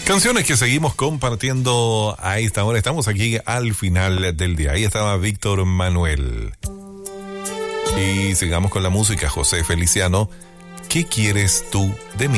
Canciones que seguimos compartiendo a esta hora. Estamos aquí al final del día. Ahí estaba Víctor Manuel. Y sigamos con la música. José Feliciano, ¿qué quieres tú de mí?